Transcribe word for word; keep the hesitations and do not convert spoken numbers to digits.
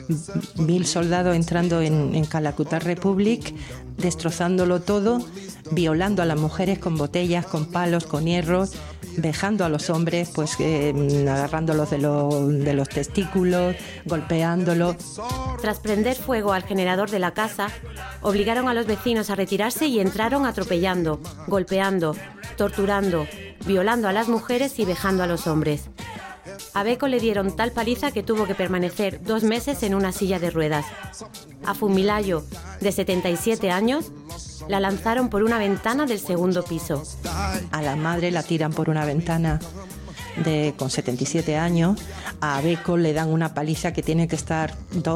mil soldados entrando en, en Calacutá Republic, destrozándolo todo, violando a las mujeres con botellas, con palos, con hierros, vejando a los hombres, pues eh, agarrándolos de, lo, de los testículos, golpeándolos. Tras prender fuego al generador de la casa, obligaron a los vecinos a retirarse y entraron atropellando, golpeando, torturando, violando a las mujeres y vejando a los hombres. A Beko le dieron tal paliza que tuvo que permanecer dos meses en una silla de ruedas. A Fumilayo, de setenta y siete años, la lanzaron por una ventana del segundo piso. A la madre la tiran por una ventana de, con setenta y siete años. A Beko le dan una paliza que tiene que estar dos